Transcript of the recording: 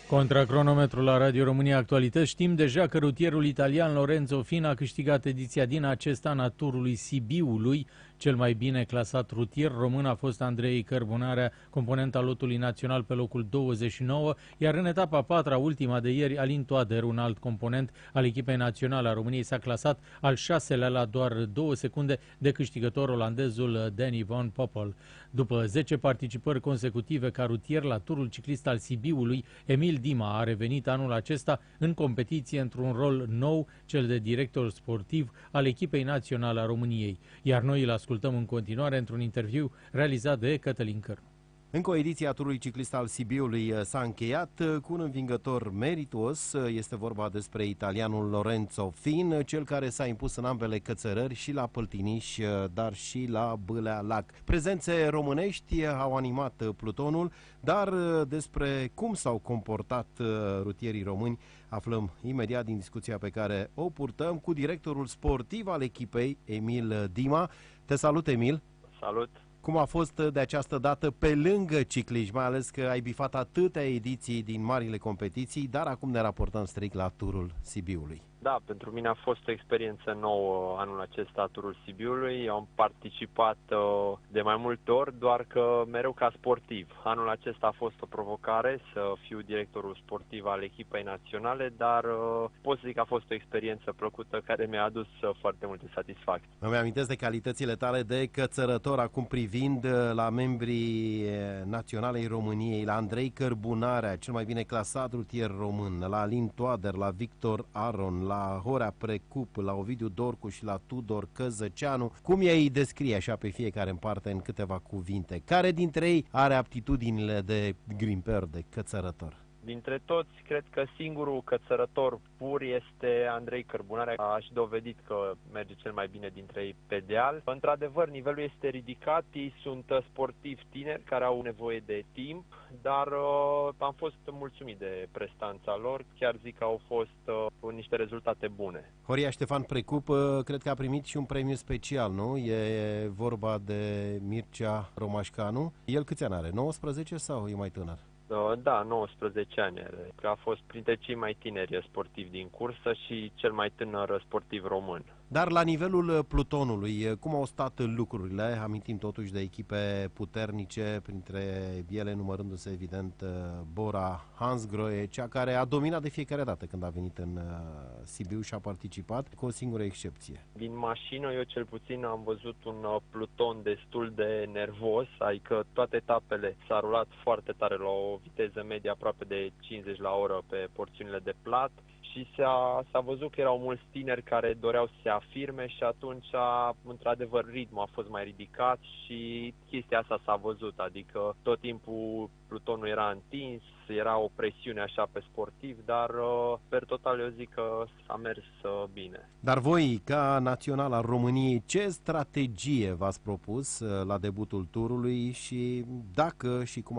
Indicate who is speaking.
Speaker 1: Contra cronometrul la Radio România Actualități, știm deja că rutierul italian Lorenzo Fin a câștigat ediția din acest an a Turului Sibiului. Cel mai bine clasat rutier român a fost Andrei Cărbunarea, component al lotului național pe locul 29, iar în etapa a patra, ultima de ieri, Alin Toader, un alt component al echipei naționale a României, s-a clasat al 6-lea la doar 2 secunde de câștigător olandezul Danny van Poppel. După 10 participări consecutive ca rutier la turul ciclist al Sibiului, Emil Dima a revenit anul acesta în competiție într-un rol nou, cel de director sportiv al echipei naționale a României. Iar noi îl ascultăm în continuare într-un interviu realizat de Cătălin Cărnu.
Speaker 2: Încă o ediție a turului ciclist al Sibiului s-a încheiat cu un învingător merituos. Este vorba despre italianul Lorenzo Fin, cel care s-a impus în ambele cățărări, și la Păltiniș, dar și la Bâlea Lac. Prezențe românești au animat plutonul, dar despre cum s-au comportat rutierii români aflăm imediat din discuția pe care o purtăm cu directorul sportiv al echipei, Emil Dima. Te salut, Emil!
Speaker 3: Salut!
Speaker 2: Cum a fost de această dată pe lângă cicliști, mai ales că ai bifat atâtea ediții din marile competiții, dar acum ne raportăm strict la turul Sibiului.
Speaker 3: Da, pentru mine a fost o experiență nouă anul acesta, turul Sibiului. Eu am participat de mai multe ori, doar că mereu ca sportiv. Anul acesta a fost o provocare să fiu directorul sportiv al echipei naționale, dar pot să zic că a fost o experiență plăcută care mi-a adus foarte multe satisfacții.
Speaker 2: Îmi amintesc de calitățile tale de cățărător, acum privind la membrii naționalei României, la Andrei Cărbunarea, cel mai bine clasat rutier român, la Alin Toader, la Victor Aron, la Horea Precup, la Ovidiu Dorcu și la Tudor Căzăceanu. Cum i-ai descrie așa pe fiecare în parte în câteva cuvinte? Care dintre ei are aptitudinile de grimper, de cățărător?
Speaker 3: Dintre toți, cred că singurul cățărător pur este Andrei Cărbunarea. A și dovedit că merge cel mai bine dintre ei pe deal. Într-adevăr, nivelul este ridicat, ei sunt sportivi tineri care au nevoie de timp, dar am fost mulțumit de prestanța lor. Chiar zic că au fost niște rezultate bune.
Speaker 2: Horia Ștefan Precup, cred că a primit și un premiu special, nu? E vorba de Mircea Romașcanu. El câți ani are? 19 sau e mai tânăr?
Speaker 3: Da, 19 ani are. A fost printre cei mai tineri sportivi din cursă și cel mai tânăr sportiv român.
Speaker 2: Dar la nivelul plutonului, cum au stat lucrurile? Amintim totuși de echipe puternice, printre ele numărându-se evident Bora Hansgrohe, cea care a dominat de fiecare dată când a venit în Sibiu și a participat, cu o singură excepție.
Speaker 3: Din mașină, eu cel puțin am văzut un pluton destul de nervos, adică toate etapele s-a rulat foarte tare la o viteză medie aproape de 50 la oră pe porțiunile de plat și s-a văzut că erau mulți tineri care doreau să se afirme și atunci, într-adevăr, ritmul a fost mai ridicat și chestia asta s-a văzut, adică tot timpul plutonul era întins, era o presiune așa pe sportiv, dar per total eu zic că s-a mers bine.
Speaker 2: Dar voi, ca național al României, ce strategie v-ați propus la debutul turului și dacă și cum